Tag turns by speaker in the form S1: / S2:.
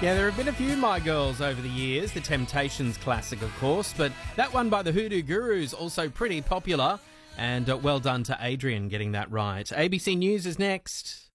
S1: Yeah, there have been a few My Girls over the years. The Temptations classic, of course, but that one by the Hoodoo Gurus also pretty popular. And well done to Adrian getting that right. ABC News is next.